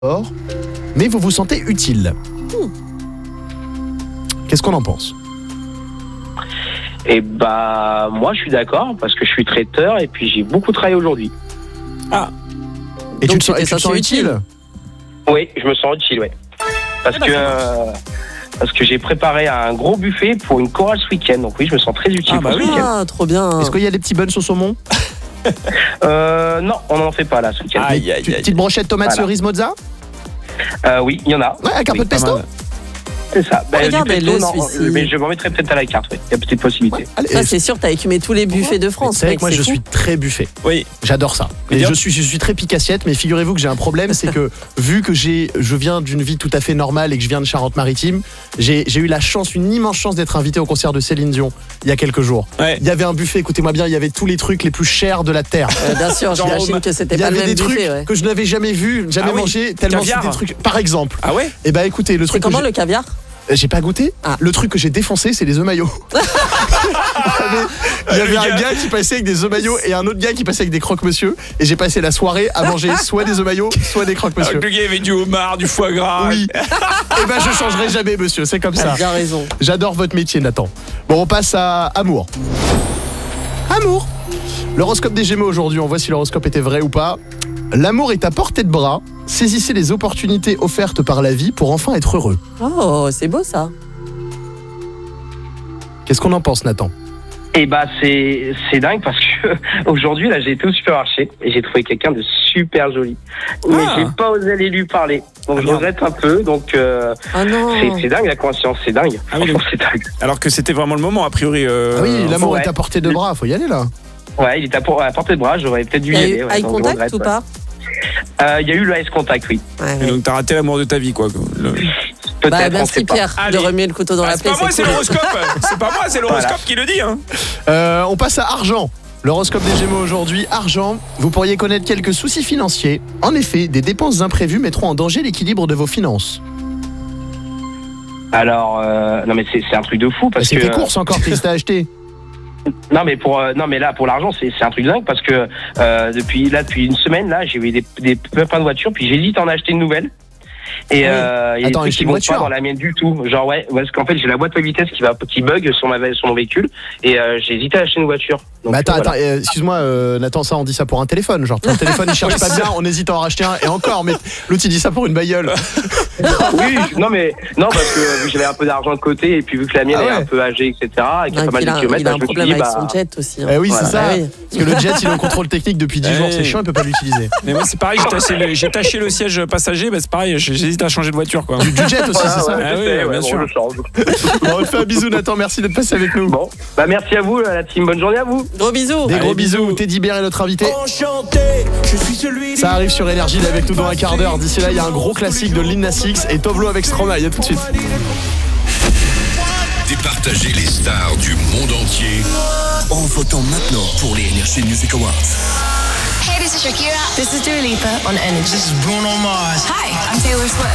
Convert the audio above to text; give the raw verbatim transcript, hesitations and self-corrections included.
Or, mais vous vous sentez utile. Hmm. Qu'est-ce qu'on en pense ? Et bah moi je suis d'accord parce que je suis traiteur et puis j'ai beaucoup travaillé aujourd'hui. Ah. Et Donc, tu te sens, tu et t'es tu te sens senti utile, utile Oui, je me sens utile, ouais. Parce Ah bah, que ça euh, parce que j'ai préparé un gros buffet pour une chorale ce week-end. Donc oui, je me sens très utile Ah pour bah ce oui, week-end. ah, trop bien. Est-ce qu'il y a des petits buns au saumon ? Euh, non, on n'en fait pas là ce week-end. Aïe, aïe, Tu- aïe. Petite brochette tomate Voilà. cerise mozza ? Euh, oui, il y en a. Ouais, avec un Oui, peu de Pas pesto. mal. C'est ça. Bah, du Regardez-le, pesto, non, celui-ci. mais je m'en mettrai peut-être à la carte. Oui. Il y a peut-être possibilité. Allez, Ça, et- c'est sûr, t'as écumé tous les buffets de France. Vous savez mec, que moi c'est je fou. suis très buffet. Oui. J'adore ça. Mais Et dire- je suis, je suis très pique-assiette, mais figurez-vous que j'ai un problème, c'est que vu que j'ai, je viens d'une vie tout à fait normale et que je viens de Charente-Maritime, j'ai, j'ai eu la chance, une immense chance d'être invité au concert de Céline Dion il y a quelques jours. Ouais. Il y avait un buffet, écoutez-moi bien, il y avait tous les trucs les plus chers de la terre. Euh, bien sûr, Genre, j'imagine que c'était Il y pas le avait même des trucs buffet. Ouais. que je n'avais jamais vu, jamais Ah oui, mangé, tellement caviar. c'était des trucs. Par exemple. Ah ouais. Et bah écoutez, le C'est truc que comment j'ai- le caviar j'ai pas goûté. Ah. Le truc que j'ai défoncé, c'est les œufs maillots. Il y avait, il y avait un gars qui passait avec des œufs maillots et un autre gars qui passait avec des croque-monsieur. Et j'ai passé la soirée à manger soit des œufs maillots, soit des croque-monsieur. Le gars il y avait du homard, du foie gras. Oui. Et ben je changerai jamais, monsieur. C'est comme T'as ça. bien raison. J'adore votre métier, Nathan. Bon, on passe à amour. Amour. L'horoscope des Gémeaux aujourd'hui. On voit si l'horoscope était vrai ou pas. L'amour est à portée de bras. Saisissez les opportunités offertes par la vie pour enfin être heureux. Oh, c'est beau ça. Qu'est-ce qu'on en pense, Nathan ? Et bah c'est c'est dingue parce que aujourd'hui là j'ai été au supermarché et j'ai trouvé quelqu'un de super joli. Mais Ah. j'ai pas osé aller lui parler. Donc Ah, je merde. regrette un peu. Donc euh, Ah non. c'est c'est dingue la coïncidence, c'est dingue. Ah oui, Franchement c'est dingue. Alors que c'était vraiment le moment a priori. euh, Ah oui, l'amour ouais. est à portée de bras. Faut y aller là. Ouais, il était à, pour- à portée de bras, j'aurais peut-être dû Il y y a aller. eu ouais, eye donc je contact regrette, ou ouais. pas Euh, Il y a eu le ice contact, oui. Ouais, Et ouais. donc t'as raté l'amour de ta vie quoi. Le- Peut-être, Bah, on merci sait pas. Pierre Allez. de remuer le couteau dans Ah, la c'est plaie. pas moi, c'est cool. l'horoscope. C'est pas moi, c'est l'horoscope Voilà. qui le dit. Hein. Euh, on passe à argent. L'horoscope des Gémeaux aujourd'hui. Argent, vous pourriez connaître quelques soucis financiers. En effet, des dépenses imprévues mettront en danger l'équilibre de vos finances. Alors, euh, non mais c'est c'est un truc de fou parce C'est que. tes courses encore, qu'est-ce que t'as acheté ? Non mais pour euh, non mais là pour l'argent c'est c'est un truc dingue parce que euh, depuis là depuis une semaine là j'ai eu des des plein de voitures puis j'hésite à en acheter une nouvelle. Et Ah oui. euh, il y a des Attends, trucs acheter qui une vont voiture pas dans la mienne du tout. Genre ouais, parce qu'en fait j'ai la boîte à vitesse qui va qui bug sur ma sur mon véhicule et euh, j'ai hésité à acheter une voiture. Donc, Bah attends, voilà. attends, euh, excuse-moi, euh, Nathan, ça on dit ça pour un téléphone. Genre ton téléphone il cherche pas bien, on hésite à en racheter un et encore, mais l'autre il dit ça pour une bagnole. Oui, je- non mais non parce que vu que j'avais un peu d'argent de côté et puis vu que la mienne Ah ouais. est un peu âgée et cetera et qu'il y a Non, pas et mal puis de il a, kilomètres, il a bah, un je me suis problème dit avec bah son jet aussi. hein. Eh oui, Voilà. c'est ça. Ah oui. Parce que le jet il est en contrôle technique depuis dix jours, Eh c'est oui. chiant, il peut pas l'utiliser. Mais moi c'est pareil, j'ai taché, le, j'ai taché le siège passager, bah c'est pareil, j'hésite à changer de voiture quoi. Du, du jet aussi, voilà, c'est ça. ouais, Ah je oui, sais, bien ouais, bon, sûr. je change. Bon, on te fait un bisou, Nathan, merci d'être passé avec nous. Bon, bah merci à vous la team, bonne journée à vous. Gros bisous. Des Allez, gros bisous, bisous. Teddy Bear est notre invité. Enchanté, je suis celui. Ça arrive sur Énergie, il est avec nous dans un quart d'heure. D'ici là, il y a un gros classique de Lil Nas X et Tovlo avec Stromae. À tout de suite. Départager les stars du monde entier En votant maintenant pour les Energy Music Awards. Hey, this is Shakira. This is Dua Lipa on Energy. This is Bruno Mars. Hi, I'm Taylor Swift.